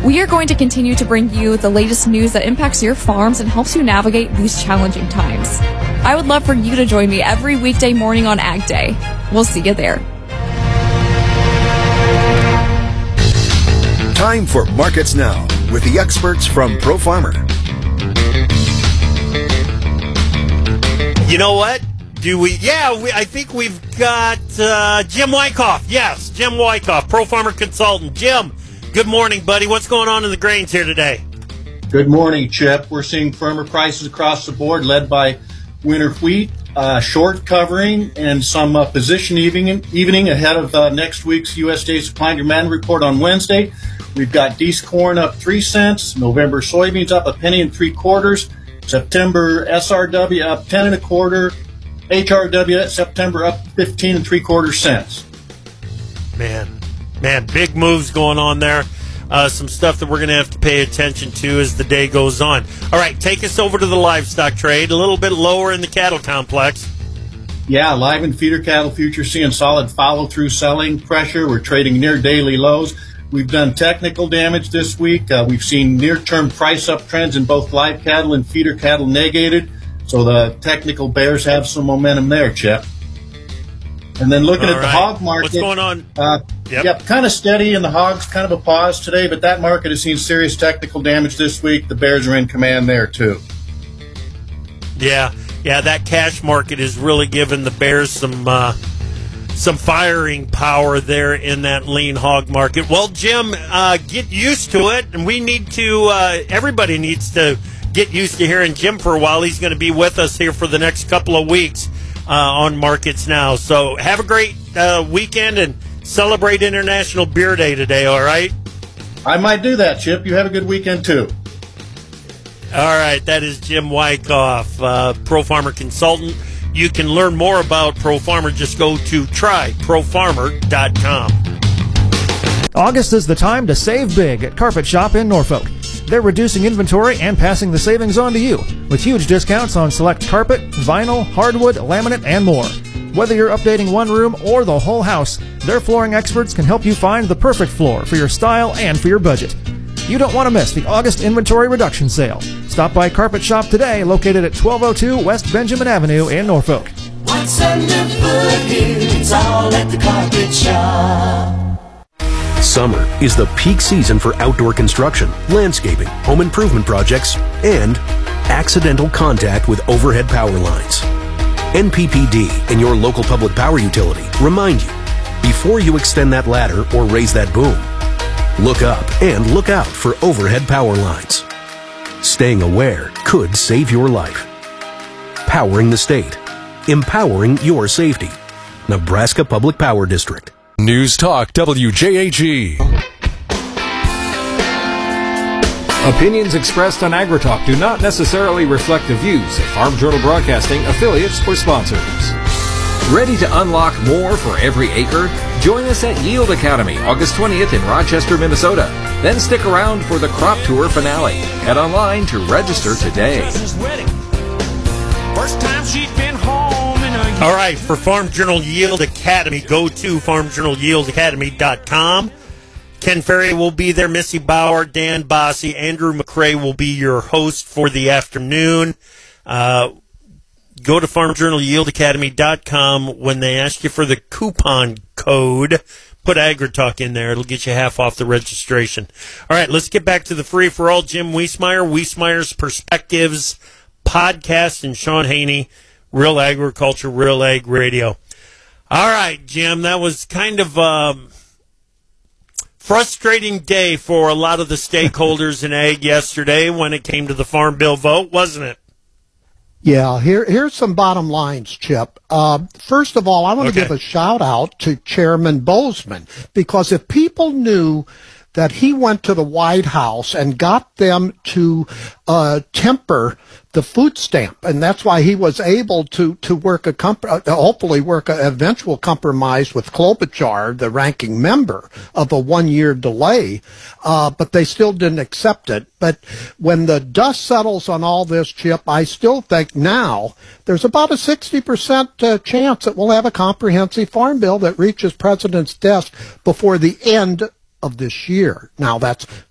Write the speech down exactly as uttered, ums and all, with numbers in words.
We are going to continue to bring you the latest news that impacts your farms and helps you navigate these challenging times. I would love for you to join me every weekday morning on Ag Day. We'll see you there. Time for Markets Now with the experts from Pro Farmer. You know what? Do we? Yeah, we, I think we've got uh, Jim Wyckoff. Yes, Jim Wyckoff, Pro Farmer Consultant. Jim, good morning, buddy. What's going on in the grains here today? Good morning, Chip. We're seeing firmer prices across the board, led by winter wheat, uh, short covering, and some uh, position evening, evening ahead of uh, next week's U S D A Supply and Demand report on Wednesday. We've got D's corn up three cents, November soybeans up a penny and three quarters, September S R W up ten and a quarter, H R W September up fifteen and three quarter cents. Man, man, big moves going on there. Uh, some stuff that we're going to have to pay attention to as the day goes on. All right, take us over to the livestock trade, a little bit lower in the cattle complex. Yeah, live and feeder cattle futures seeing solid follow-through selling pressure. We're trading near daily lows. We've done technical damage this week. Uh, we've seen near-term price-up trends in both live cattle and feeder cattle negated. So the technical bears have some momentum there, Chip. And then looking All at the right. hog market. What's going on? Uh, Yep. yep, kind of steady in the hogs, kind of a pause today, but that market has seen serious technical damage this week. The bears are in command there, too. Yeah, yeah, that cash market is really giving the bears some uh, some firing power there in that lean hog market. Well, Jim, uh, get used to it, and we need to, uh, everybody needs to get used to hearing Jim for a while. He's going to be with us here for the next couple of weeks uh, on Markets Now. So have a great uh, weekend and celebrate International Beer Day today, all right? I might do that, Chip. You have a good weekend, too. All right, that is Jim Wyckoff, uh, Pro Farmer Consultant. You can learn more about Pro Farmer. Just go to try pro farmer dot com. August is the time to save big at Carpet Shop in Norfolk. They're reducing inventory and passing the savings on to you with huge discounts on select carpet, vinyl, hardwood, laminate, and more. Whether you're updating one room or the whole house, their flooring experts can help you find the perfect floor for your style and for your budget. You don't want to miss the August inventory reduction sale. Stop by Carpet Shop today, located at twelve oh two West Benjamin Avenue in Norfolk. What's underfoot here? It's all at the Carpet Shop. Summer is the peak season for outdoor construction, landscaping, home improvement projects, and accidental contact with overhead power lines. N P P D and your local public power utility remind you, before you extend that ladder or raise that boom, look up and look out for overhead power lines. Staying aware could save your life. Powering the state. Empowering your safety. Nebraska Public Power District. News Talk W J A G. Opinions expressed on AgriTalk do not necessarily reflect the views of Farm Journal Broadcasting, affiliates, or sponsors. Ready to unlock more for every acre? Join us at Yield Academy, August twentieth in Rochester, Minnesota. Then stick around for the Crop Tour finale. Head online to register today. All right, for Farm Journal Yield Academy, go to farm journal yield academy dot com. Ken Ferry will be there, Missy Bauer, Dan Bossy, Andrew McCrae will be your host for the afternoon. Uh, go to farm journal yield academy dot com. When they ask you for the coupon code, put AgriTalk in there. It'll get you half off the registration. All right, let's get back to the free-for-all. Jim Wiesmeyer, Wiesmeyer's Perspectives podcast, and Sean Haney, Real Agriculture, Real Ag Radio. All right, Jim, that was kind of a frustrating day for a lot of the stakeholders in ag yesterday when it came to the Farm Bill vote, wasn't it? Yeah, here here's some bottom lines, Chip. Uh, first of all, I want to Okay. give a shout out to Chairman Bozeman, because if people knew that he went to the White House and got them to uh, temper the food stamp, and that's why he was able to to work a comp- uh, hopefully work an eventual compromise with Klobuchar, the ranking member, of a one year delay, uh, but they still didn't accept it. But when the dust settles on all this, Chip, I still think now there's about a sixty percent uh, chance that we'll have a comprehensive farm bill that reaches President's desk before the end of this year. Now, that's